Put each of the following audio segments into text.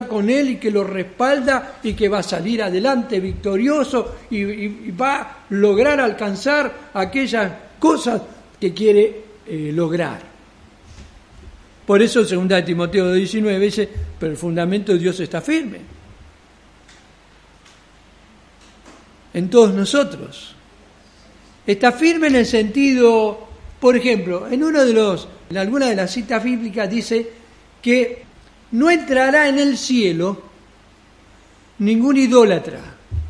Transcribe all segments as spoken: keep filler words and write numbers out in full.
con él y que lo respalda y que va a salir adelante victorioso y, y, y va a lograr alcanzar aquellas cosas que quiere eh, lograr. Por eso, segunda de Timoteo dos diecinueve dice, pero el fundamento de Dios está firme en todos nosotros. Está firme en el sentido, por ejemplo, en uno de los, en alguna de las citas bíblicas dice que no entrará en el cielo ningún idólatra.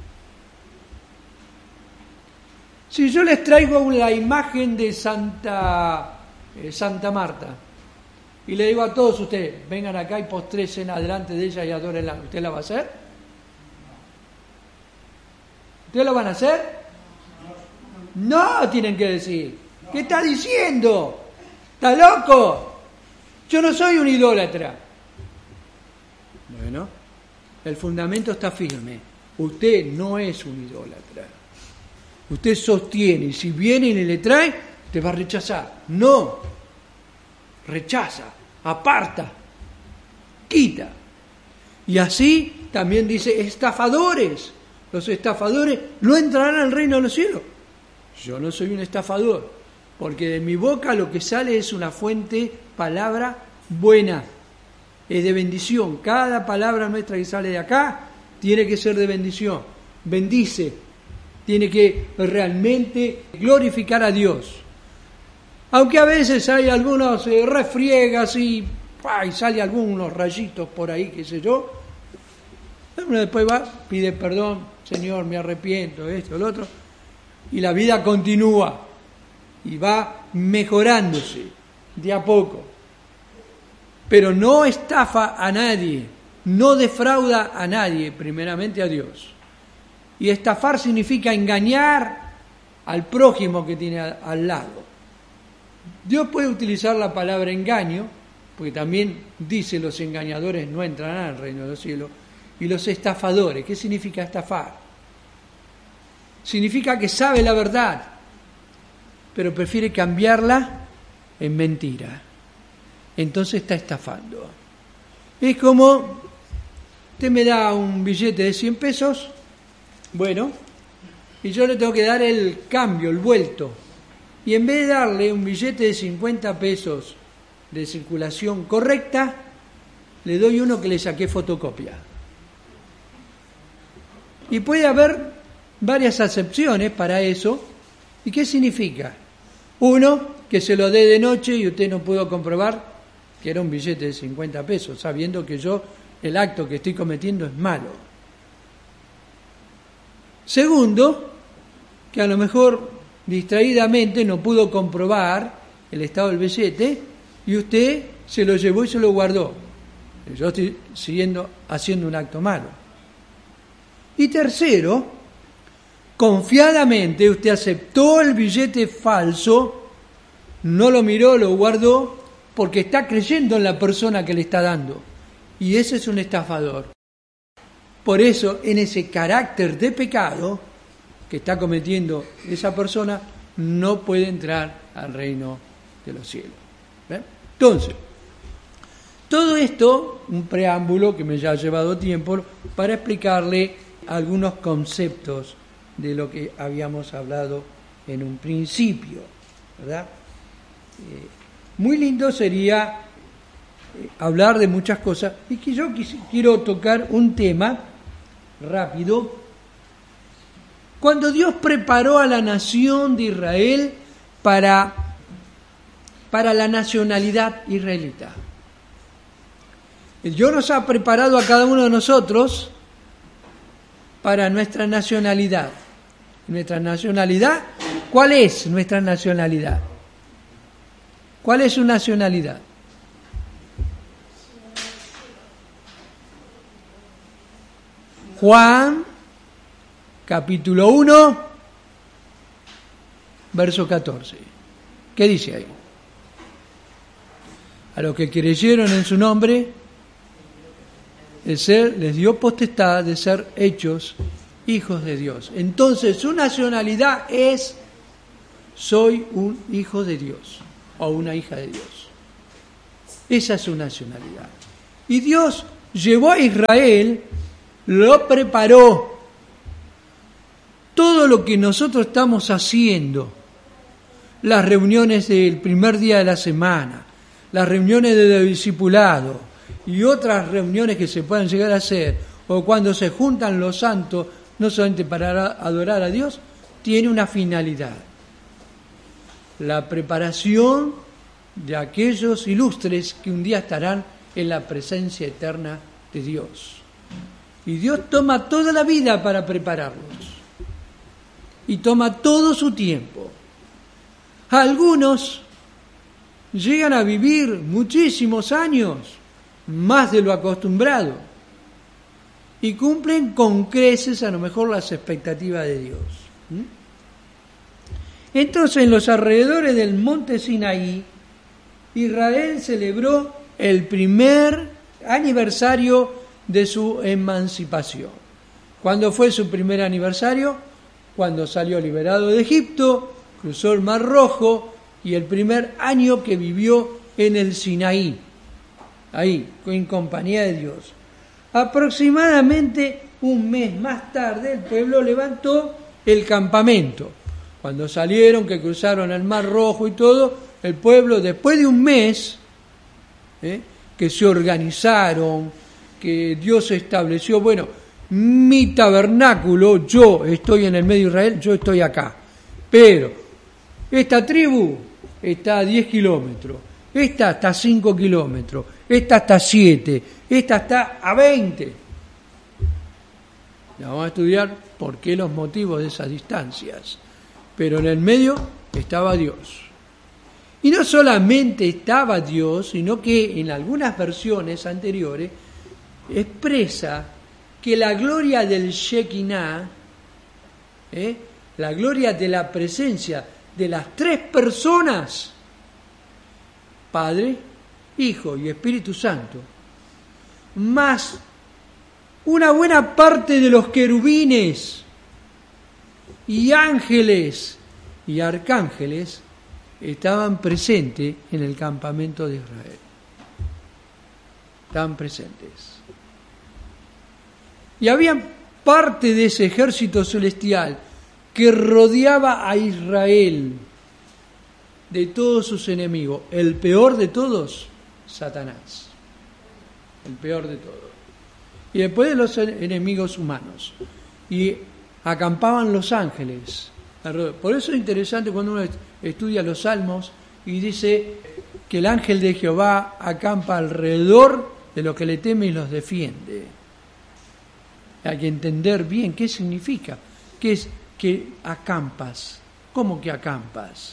Si yo les traigo la imagen de Santa, eh, Santa Marta y le digo a todos ustedes, vengan acá y postrecen adelante de ella y adórenla, ¿usted la va a hacer? ¿Ustedes lo van a hacer? No, tienen que decir. ¿Qué está diciendo? ¿Está loco? Yo no soy un idólatra. Bueno, el fundamento está firme. Usted no es un idólatra. Usted sostiene, y si viene y le trae, te va a rechazar. No. Rechaza, aparta, quita. Y así también dice estafadores. Los estafadores no entrarán al reino de los cielos. Yo no soy un estafador, porque de mi boca lo que sale es una fuente, palabra buena, es de bendición. Cada palabra nuestra que sale de acá tiene que ser de bendición. Bendice, tiene que realmente glorificar a Dios. Aunque a veces hay algunos eh, refriegas y, ¡pah! y sale algunos rayitos por ahí, qué sé yo. Uno después va, pide perdón, Señor, me arrepiento, esto, lo otro. Y la vida continúa y va mejorándose de a poco. Pero no estafa a nadie, no defrauda a nadie, primeramente a Dios. Y estafar significa engañar al prójimo que tiene al lado. Dios puede utilizar la palabra engaño, porque también dice los engañadores no entrarán al reino de los cielos, y los estafadores. ¿Qué significa estafar? Significa que sabe la verdad, pero prefiere cambiarla en mentira. Entonces está estafando. Es como, usted me da un billete de cien pesos, bueno, y yo le tengo que dar el cambio, el vuelto. Y en vez de darle un billete de cincuenta pesos de circulación correcta, le doy uno que le saqué fotocopia. Y puede haber varias acepciones para eso. ¿Y qué significa? Uno, que se lo dé de noche y usted no pudo comprobar que era un billete de cincuenta pesos, sabiendo que yo, el acto que estoy cometiendo es malo. Segundo, que a lo mejor distraídamente no pudo comprobar el estado del billete y usted se lo llevó y se lo guardó. Yo estoy siguiendo haciendo un acto malo. Y tercero, confiadamente usted aceptó el billete falso, no lo miró, lo guardó, porque está creyendo en la persona que le está dando. Y ese es un estafador. Por eso, en ese carácter de pecado que está cometiendo esa persona, no puede entrar al reino de los cielos. ¿Ven? Entonces, todo esto, un preámbulo que me ya ha llevado tiempo, para explicarle algunos conceptos de lo que habíamos hablado en un principio, ¿verdad? Eh, muy lindo sería eh, hablar de muchas cosas, y que yo quis- quiero tocar un tema rápido. Cuando Dios preparó a la nación de Israel para, para la nacionalidad israelita, Dios nos ha preparado a cada uno de nosotros para nuestra nacionalidad. Nuestra nacionalidad, ¿cuál es nuestra nacionalidad? ¿Cuál es su nacionalidad? Juan, capítulo uno, verso catorce. ¿Qué dice ahí? A los que creyeron en su nombre, el ser les dio potestad de ser hechos hijos de Dios. Entonces su nacionalidad es: soy un hijo de Dios o una hija de Dios. Esa es su nacionalidad. Y Dios llevó a Israel, lo preparó. Todo lo que nosotros estamos haciendo, las reuniones del primer día de la semana, las reuniones de discipulado y otras reuniones que se puedan llegar a hacer, o cuando se juntan los santos, no solamente para adorar a Dios, tiene una finalidad: la preparación de aquellos ilustres que un día estarán en la presencia eterna de Dios. Y Dios toma toda la vida para prepararlos, y toma todo su tiempo. Algunos llegan a vivir muchísimos años, más de lo acostumbrado, y cumplen con creces a lo mejor las expectativas de Dios. ¿Mm? Entonces, en los alrededores del monte Sinaí, Israel celebró el primer aniversario de su emancipación. ¿Cuándo fue su primer aniversario? Cuando salió liberado de Egipto, cruzó el Mar Rojo, y el primer año que vivió en el Sinaí, ahí, en compañía de Dios. Aproximadamente un mes más tarde, el pueblo levantó el campamento. Cuando salieron, que cruzaron el Mar Rojo y todo, el pueblo, después de un mes, ¿eh? que se organizaron, que Dios estableció, bueno, mi tabernáculo, yo estoy en el medio de Israel, yo estoy acá, pero esta tribu está a diez kilómetros, esta está a cinco kilómetros, esta está a siete, esta está a veinte. La vamos a estudiar por qué, los motivos de esas distancias. Pero en el medio estaba Dios. Y no solamente estaba Dios, sino que en algunas versiones anteriores expresa que la gloria del Shekinah, ¿eh? la gloria de la presencia de las tres personas, Padre, Hijo y Espíritu Santo, más una buena parte de los querubines y ángeles y arcángeles, estaban presentes en el campamento de Israel. Estaban presentes. Y había parte de ese ejército celestial que rodeaba a Israel de todos sus enemigos. El peor de todos, Satanás. El peor de todos. Y después de los enemigos humanos. Y acampaban los ángeles. Por eso es interesante cuando uno estudia los Salmos y dice que el ángel de Jehová acampa alrededor de los que le temen y los defiende. Hay que entender bien qué significa. ¿Qué es que acampas? ¿Cómo que acampas?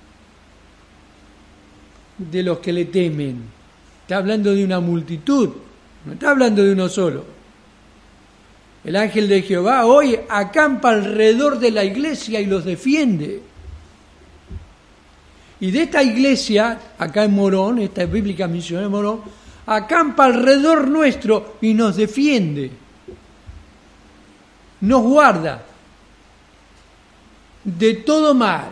De los que le temen. Está hablando de una multitud, no está hablando de uno solo. El ángel de Jehová hoy acampa alrededor de la iglesia y los defiende. Y de esta iglesia, acá en Morón, esta bíblica misión de Morón, acampa alrededor nuestro y nos defiende. Nos guarda de todo mal.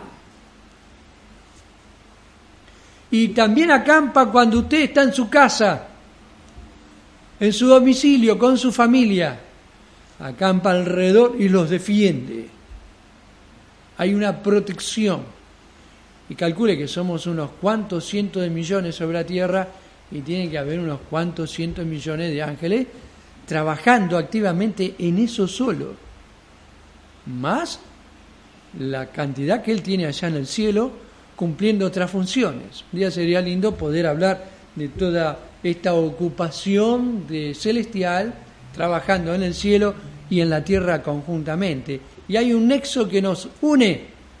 Y también acampa cuando usted está en su casa, en su domicilio, con su familia. Acampa alrededor y los defiende. Hay una protección. Y calcule que somos unos cuantos cientos de millones sobre la tierra y tiene que haber unos cuantos cientos de millones de ángeles trabajando activamente en eso solo. Más la cantidad que él tiene allá en el cielo cumpliendo otras funciones. Un día sería lindo poder hablar de toda esta ocupación de celestial trabajando en el cielo y en la tierra conjuntamente. Y hay un nexo que nos une,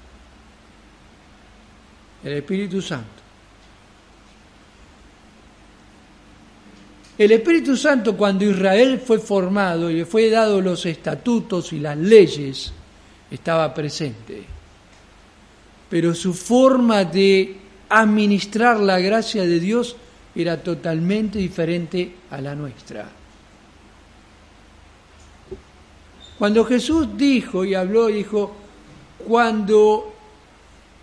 el Espíritu Santo. El Espíritu Santo, cuando Israel fue formado y le fue dado los estatutos y las leyes, estaba presente. Pero su forma de administrar la gracia de Dios era totalmente diferente a la nuestra. Cuando Jesús dijo y habló, dijo, cuando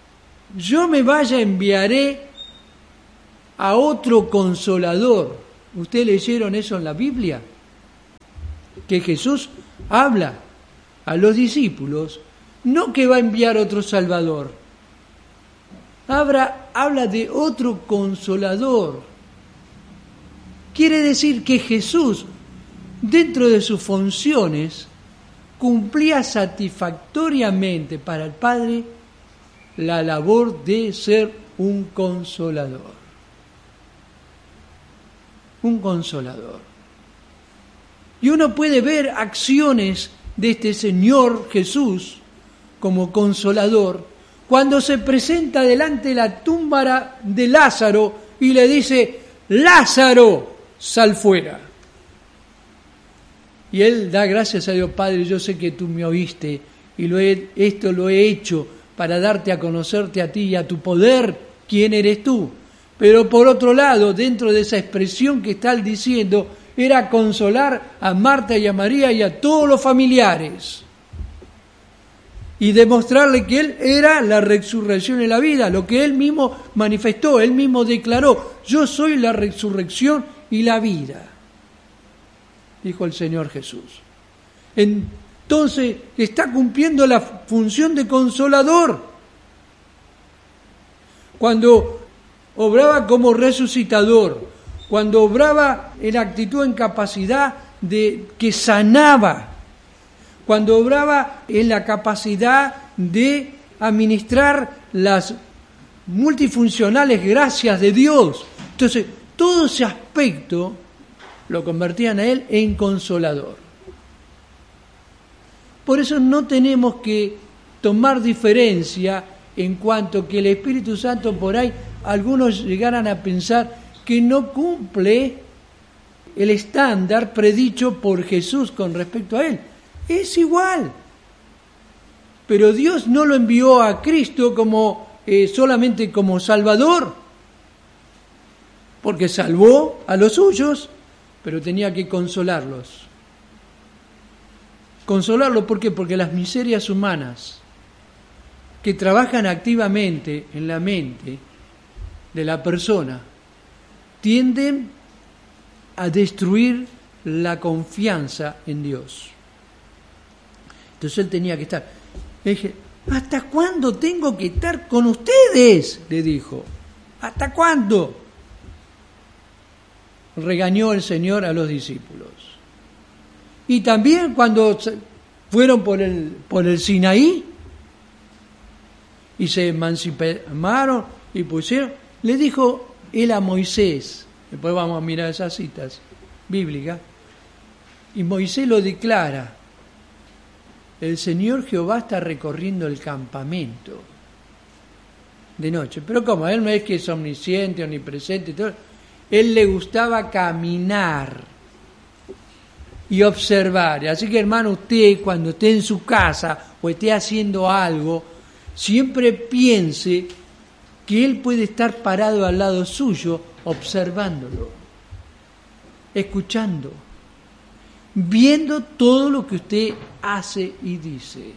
yo me vaya enviaré a otro consolador, ¿Ustedes leyeron eso en la Biblia? Que Jesús habla a los discípulos, no que va a enviar otro Salvador, habla, habla de otro Consolador. Quiere decir que Jesús, dentro de sus funciones, cumplía satisfactoriamente para el Padre la labor de ser un consolador. Un consolador. Y uno puede ver acciones de este Señor Jesús como consolador cuando se presenta delante de la tumba de Lázaro y le dice: Lázaro, sal fuera. Y él da gracias a Dios: Padre, yo sé que tú me oíste y lo he, esto lo he hecho para darte a conocerte a ti y a tu poder, quién eres tú. Pero por otro lado, dentro de esa expresión que está él diciendo, era consolar a Marta y a María y a todos los familiares. Y demostrarle que él era la resurrección y la vida, lo que él mismo manifestó, él mismo declaró: yo soy la resurrección y la vida, dijo el Señor Jesús. Entonces está cumpliendo la función de consolador. Cuando obraba como resucitador, cuando obraba en actitud, en capacidad de que sanaba, cuando obraba en la capacidad de administrar las multifuncionales gracias de Dios. Entonces, todo ese aspecto lo convertían a él en consolador. Por eso no tenemos que tomar diferencia en cuanto que el Espíritu Santo, por ahí algunos llegaran a pensar que no cumple el estándar predicho por Jesús con respecto a él. Es igual. Pero Dios no lo envió a Cristo como eh, solamente como Salvador, porque salvó a los suyos, pero tenía que consolarlos. Consolarlos, ¿por qué? Porque las miserias humanas que trabajan activamente en la mente de la persona tienden a destruir la confianza en Dios. Entonces él tenía que estar. Le dije: ¿hasta cuándo tengo que estar con ustedes?, le dijo. ¿Hasta cuándo? Regañó el Señor a los discípulos. Y también cuando fueron por el, por el Sinaí y se emanciparon y pusieron, le dijo él a Moisés, después vamos a mirar esas citas bíblicas, y Moisés lo declara: el Señor Jehová está recorriendo el campamento de noche. Pero como él no es que es omnisciente, omnipresente, todo, él le gustaba caminar y observar. Así que, hermano, usted cuando esté en su casa o esté haciendo algo, siempre piense que él puede estar parado al lado suyo, observándolo, escuchando, viendo todo lo que usted hace y dice.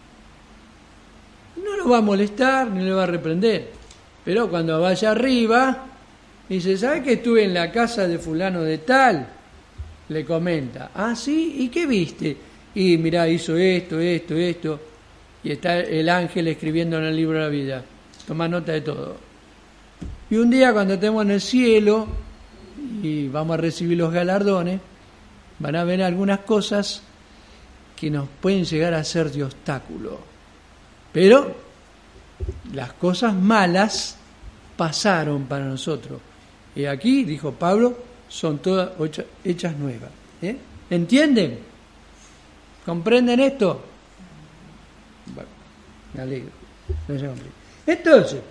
No lo va a molestar ni le va a reprender, pero cuando vaya arriba dice: ¿sabe que estuve en la casa de fulano de tal? Le comenta: ah, sí, ¿y qué viste? Y mirá, hizo esto, esto, esto, y está el ángel escribiendo en el libro de la vida. Toma nota de todo. Y un día, cuando estemos en el cielo y vamos a recibir los galardones, van a ver algunas cosas que nos pueden llegar a ser de obstáculo. Pero las cosas malas pasaron para nosotros. Y aquí, dijo Pablo, son todas hechas nuevas. ¿Eh? ¿Entienden? ¿Comprenden esto? Bueno, me alegro. Entonces,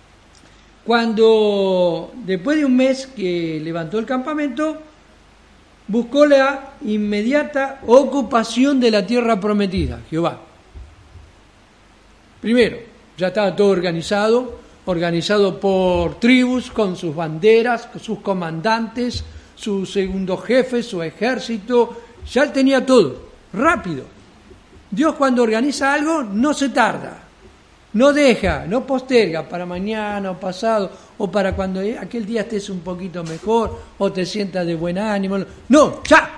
cuando después de un mes que levantó el campamento, buscó la inmediata ocupación de la tierra prometida, Jehová. Primero, ya estaba todo organizado, organizado por tribus, con sus banderas, sus comandantes, su segundo jefe, su ejército, ya él tenía todo, rápido. Dios, cuando organiza algo, no se tarda. No deja, no posterga para mañana o pasado o para cuando aquel día estés un poquito mejor o te sientas de buen ánimo. No, ya.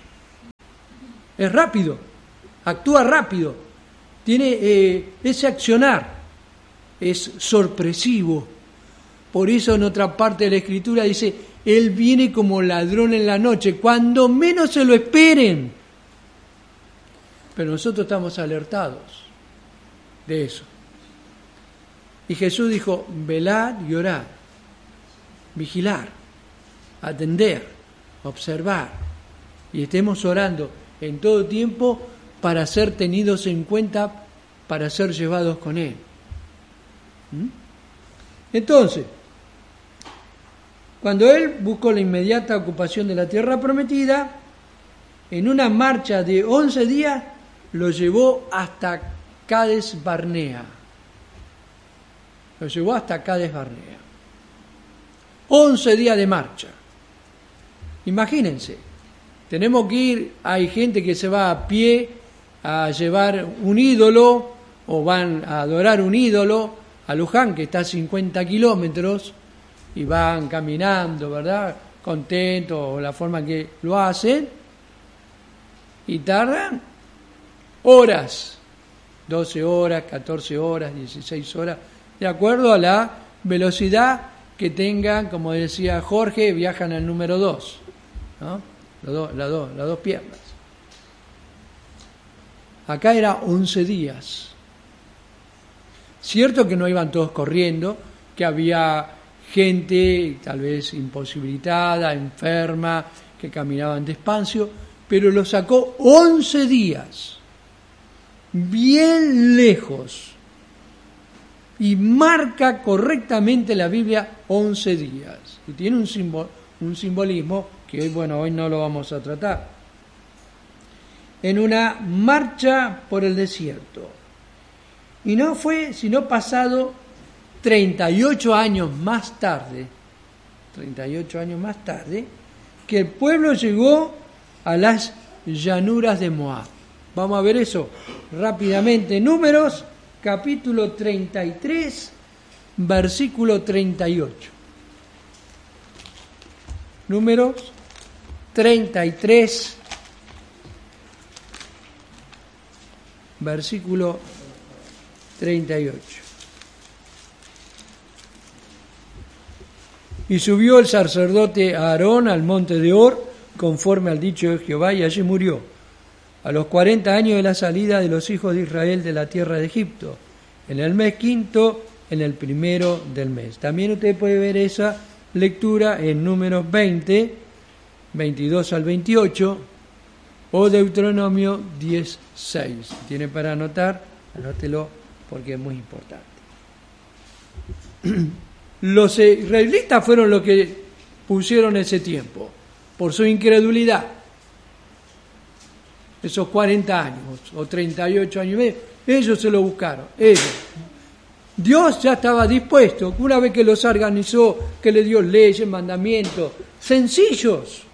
Es rápido, actúa rápido, tiene eh, ese accionar, es sorpresivo. Por eso en otra parte de la Escritura dice, Él viene como ladrón en la noche, cuando menos se lo esperen. Pero nosotros estamos alertados de eso. Y Jesús dijo, velad y orad, vigilar, atender, observar, y estemos orando en todo tiempo para ser tenidos en cuenta, para ser llevados con Él. ¿Mm? Entonces, cuando Él buscó la inmediata ocupación de la tierra prometida, en una marcha de once días, lo llevó hasta Cades Barnea. Lo llevó hasta Cades Barnea. once días de marcha. Imagínense, tenemos que ir, hay gente que se va a pie a llevar un ídolo o van a adorar un ídolo a Luján, que está a cincuenta kilómetros, y van caminando, ¿verdad? Contentos, o la forma que lo hacen, y tardan horas, doce horas, catorce horas, dieciséis horas, de acuerdo a la velocidad que tengan, como decía Jorge, viajan al número dos, ¿no? Las dos, las dos, las dos piernas. Acá era once días. Cierto que no iban todos corriendo, que había gente tal vez imposibilitada, enferma, que caminaban despacio, pero lo sacó once días, bien lejos, y marca correctamente la Biblia once días. Y tiene un, simbol, un simbolismo que hoy, bueno, hoy no lo vamos a tratar. En una marcha por el desierto. Y no fue sino pasado treinta y ocho años más tarde, treinta y ocho años más tarde, que el pueblo llegó a las llanuras de Moab. Vamos a ver eso rápidamente. Números, capítulo treinta y tres, versículo treinta y ocho. Números treinta y tres, versículo treinta y ocho. Y subió el sacerdote Aarón al monte de Hor, conforme al dicho de Jehová, y allí murió, a los cuarenta años de la salida de los hijos de Israel de la tierra de Egipto, en el mes quinto, en el primero del mes. También usted puede ver esa lectura en Números veinte, veintidós al veintiocho, o Deuteronomio diez, seis. Si tiene para anotar, anótelo porque es muy importante. Los israelitas fueron los que pusieron ese tiempo, por su incredulidad. Esos cuarenta años, o treinta y ocho años y medio, ellos se lo buscaron, ellos. Dios ya estaba dispuesto, una vez que los organizó, que le dio leyes, mandamientos, sencillos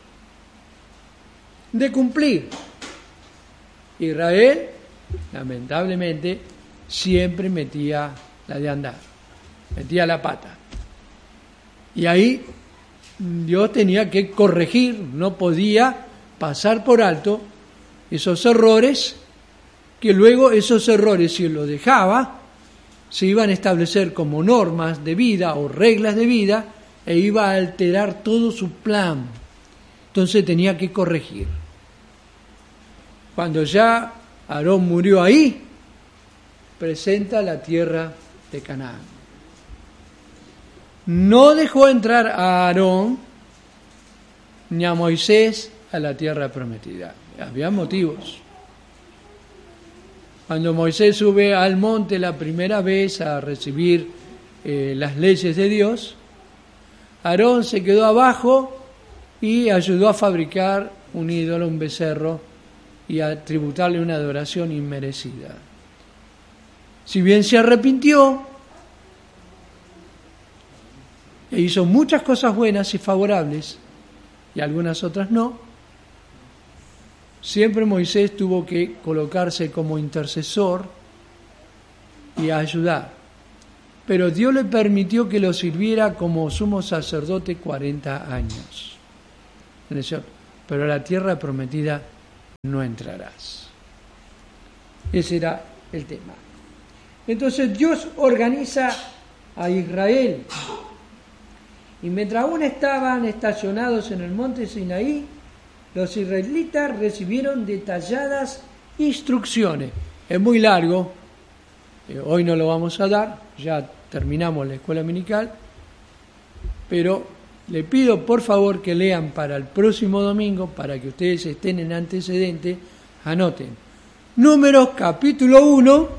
de cumplir. Israel, lamentablemente, siempre metía la de andar, metía la pata. Y ahí Dios tenía que corregir, no podía pasar por alto esos errores, que luego esos errores, si los dejaba, se iban a establecer como normas de vida o reglas de vida e iba a alterar todo su plan. Entonces tenía que corregir. Cuando ya Aarón murió ahí, presenta la tierra de Canaán. No dejó entrar a Aarón ni a Moisés a la tierra prometida. Había motivos. Cuando Moisés sube al monte la primera vez a recibir eh, las leyes de Dios, Aarón se quedó abajo y ayudó a fabricar un ídolo, un becerro, y a tributarle una adoración inmerecida. Si bien se arrepintió e hizo muchas cosas buenas y favorables, y algunas otras no, siempre Moisés tuvo que colocarse como intercesor y ayudar. pero Dios le permitió que lo sirviera como sumo sacerdote cuarenta años. Pero a la tierra prometida no entrarás. Ese era el tema. Entonces Dios organiza a Israel. Y mientras aún estaban estacionados en el monte Sinaí, los israelitas recibieron detalladas instrucciones. Es muy largo, eh, hoy no lo vamos a dar, ya terminamos la escuela dominical, pero le pido por favor que lean para el próximo domingo, para que ustedes estén en antecedente, anoten. Números capítulo uno,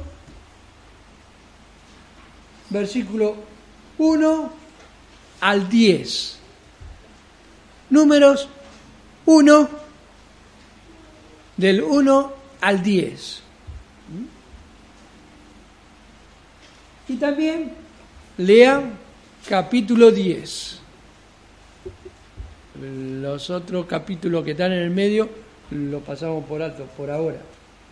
versículo uno al diez. Números uno, del uno al diez. Y también lean capítulo diez. Los otros capítulos que están en el medio los pasamos por alto por ahora.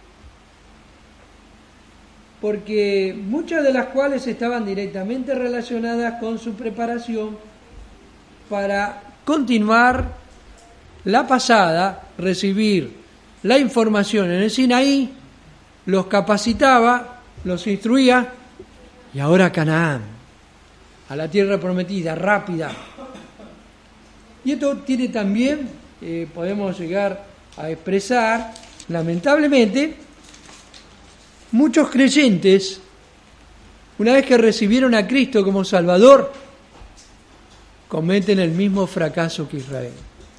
Porque muchas de las cuales estaban directamente relacionadas con su preparación para continuar la pasada, recibir la información en el Sinaí, los capacitaba, los instruía, y ahora Canaán, a la tierra prometida, rápida. Y esto tiene también, eh, podemos llegar a expresar, lamentablemente, muchos creyentes, una vez que recibieron a Cristo como Salvador, cometen el mismo fracaso que Israel.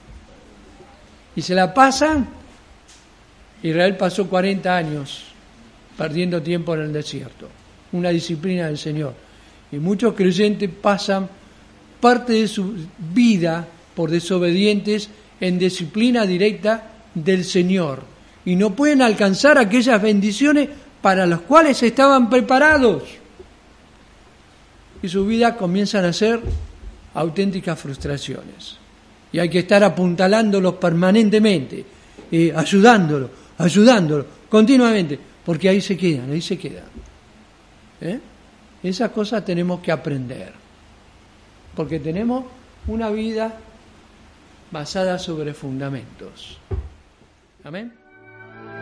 Y se la pasan, Israel pasó cuarenta años perdiendo tiempo en el desierto, una disciplina del Señor. Y muchos creyentes pasan parte de su vida por desobedientes en disciplina directa del Señor. Y no pueden alcanzar aquellas bendiciones para las cuales estaban preparados. Y su vida comienzan a ser auténticas frustraciones. Y hay que estar apuntalándolos permanentemente, eh, ayudándolos, ayudándolos, continuamente, porque ahí se quedan, ahí se quedan. ¿Eh? Esas cosas tenemos que aprender, porque tenemos una vida basada sobre fundamentos. Amén.